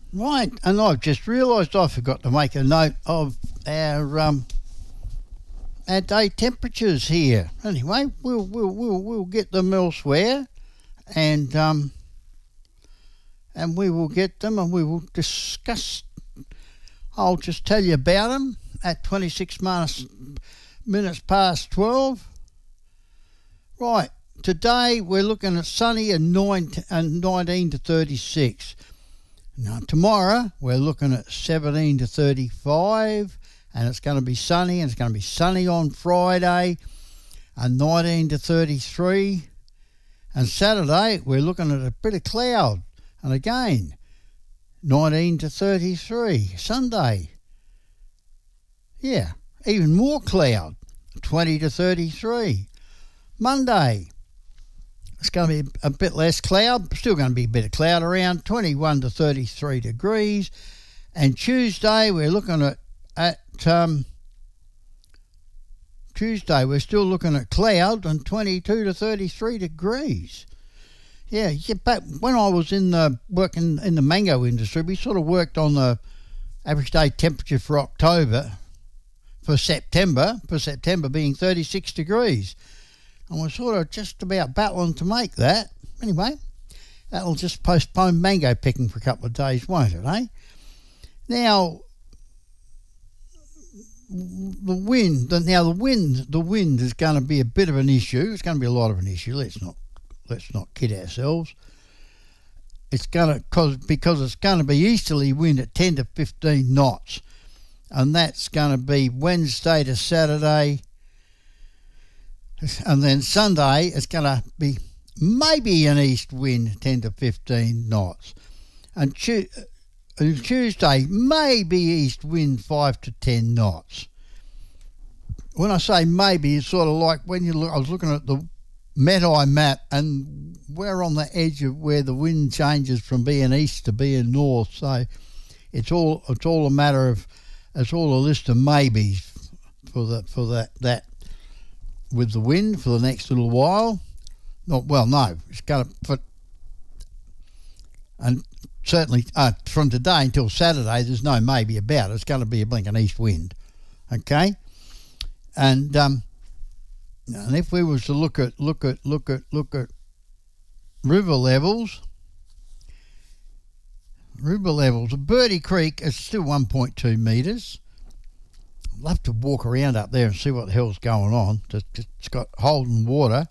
Right, and I've just realised I forgot to make a note of our day temperatures here. Anyway, we'll get them elsewhere, and we will get them, and we will discuss. I'll just tell you about them at 26 minutes past 12. Right, today we're looking at sunny and 19 to 36. Now, tomorrow we're looking at 17 to 35, and it's going to be sunny, and it's going to be sunny on Friday, and 19 to 33. And Saturday we're looking at a bit of cloud, and again, 19 to 33. Sunday, yeah, even more cloud, 20 to 33. Monday, it's going to be a bit less cloud, still going to be a bit of cloud around, 21 to 33 degrees. And Tuesday, we're looking at Tuesday, we're still looking at cloud and 22 to 33 degrees. Yeah, but when I was working in the mango industry, we sort of worked on the average day temperature for September being 36 degrees. And we're sort of just about battling to make that. Anyway, that'll just postpone mango picking for a couple of days, won't it, eh? Now, the wind is going to be a bit of an issue. It's going to be a lot of an issue. Let's not kid ourselves. It's going to because it's going to be easterly wind at 10 to 15 knots, and that's going to be Wednesday to Saturday. And then Sunday, it's going to be maybe an east wind, 10 to 15 knots. And Tuesday, maybe east wind, 5 to 10 knots. When I say maybe, it's sort of like when I was looking at the Met-Eye map, and we're on the edge of where the wind changes from being east to being north. So it's all a matter of, it's all a list of maybes for that. With the wind for the next little while. It's going to and certainly from today until Saturday, there's no maybe about it. It's going to be a blinking east wind, okay? And if we was to look at river levels, Birdie Creek is still 1.2 metres. Love to walk around up there and see what the hell's going on. It's got holding water.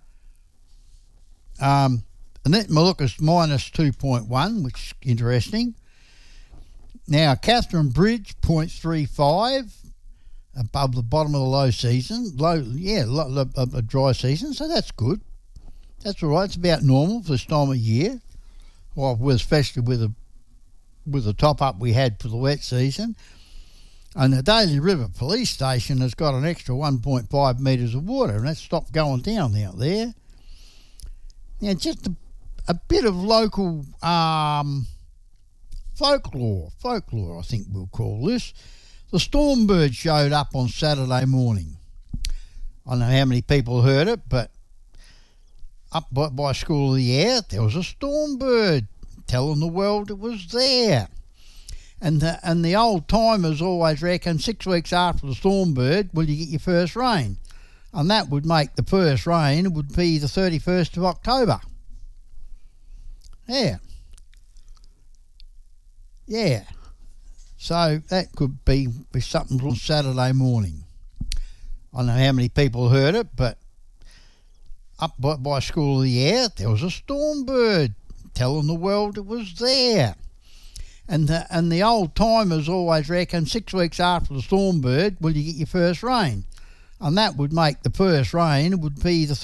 And then Moluccas minus 2.1, which is interesting. Now, Catherine Bridge, 0.35, above the bottom of the low season. A dry season, so that's good. That's all right. It's about normal for this time of year. Well, especially with the top-up we had for the wet season. And the Daly River Police Station has got an extra 1.5 metres of water, and that's stopped going down out there. Now, just a bit of local folklore, I think we'll call this. The Stormbird showed up on Saturday morning. I don't know how many people heard it, but up by School of the Air, there was a Stormbird telling the world it was there. And the old timers always reckon 6 weeks after the Stormbird will you get your first rain, and that would make the first rain would be the 31st of October. Yeah. So that could be something on Saturday morning. I don't know how many people heard it, but up by School of the Air, there was a Stormbird telling the world it was there. And the old timers always reckon 6 weeks after the Stormbird will you get your first rain, and that would make the first rain would be the